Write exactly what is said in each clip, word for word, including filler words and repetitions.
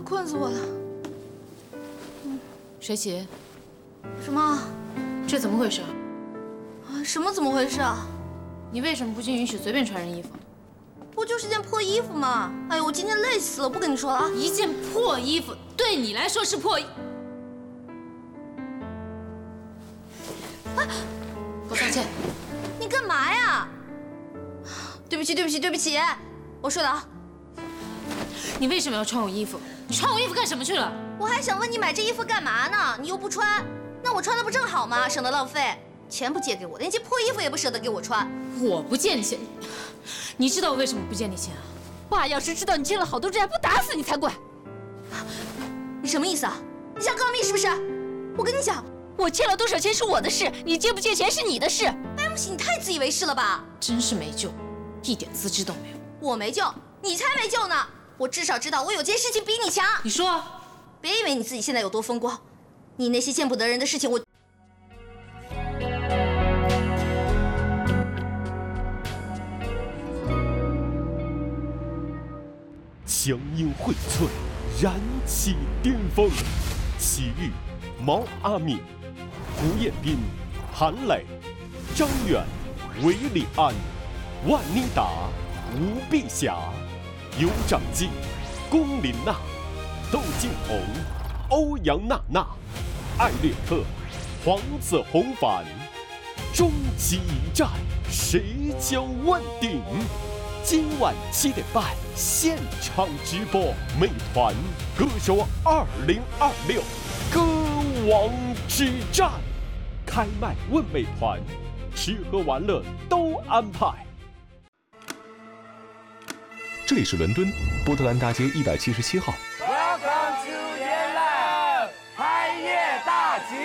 困死我了。 嗯，水起。 什么？ 这怎么回事？ 啊，什么怎么回事啊？ 你为什么不经允许随便穿人衣服？ 不就是件破衣服吗？哎呦，我今天累死了，不跟你说了啊。 一件破衣服对你来说是破衣。啊！给我道歉。 你干嘛呀？对不起，对不起，对不起，我说的啊。 你为什么要穿我衣服？你穿我衣服干什么去了？ 我还想问你买这衣服干嘛呢？你又不穿，那我穿的不正好吗？省得浪费。钱不借给我，连件破衣服也不舍得给我穿。 我不借你钱，你知道我为什么不借你钱啊？ 爸要是知道你欠了好多债，不打死你才怪！ 你什么意思啊？你想告密是不是？我跟你讲， 我欠了多少钱是我的事，你借不借钱是你的事。 白木喜，你太自以为是了吧？ 真是没救，一点资质都没有。 我没救，你才没救呢！我至少知道我有件事情比你强。 你说， 别以为你自己现在有多风光，你那些见不得人的事情我。 强音荟萃，燃起巅峰。齐豫、毛阿敏、胡彦斌、韩磊、张远、韦礼安、万妮达、吴碧霞、尤长靖、龚琳娜、窦靖童、欧阳娜娜、艾略特、黄子弘凡。终极一战，谁将问鼎？今晚七点半现场直播，美团歌手二零二六歌王之战，开麦问美团，吃喝玩乐都安排。 这里是伦敦波特兰大街一百七十七号。 Welcome to YesLab， 开业大吉！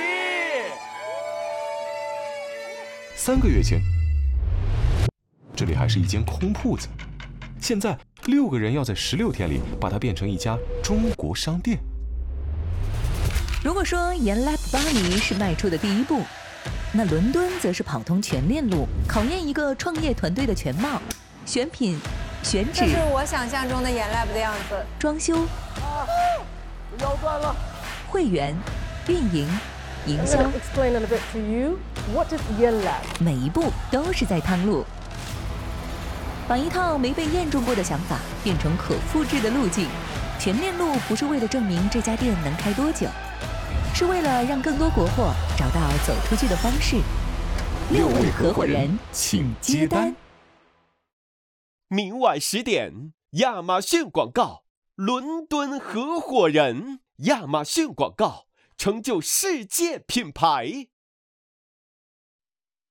三个月前，这里还是一间空铺子，现在六个人要在十六天里把它变成一家中国商店。 如果说YesLab巴黎是迈出的第一步，那伦敦则是跑通全链路，考验一个创业团队的全貌：选品、选址， 这是我想象中的YesLab的样子。 装修、 啊，腰断了。 会员、运营、营销， Explain a little bit to you. What is YesLab？ 每一步都是在趟路。把一套没被验证过的想法变成可复制的路径，全链路不是为了证明这家店能开多久，是为了让更多国货找到走出去的方式。六位合伙人，请接单。 明晚十点，亚马逊广告，伦敦合伙人，亚马逊广告，成就世界品牌。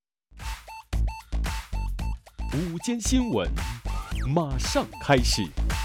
午间新闻马上开始。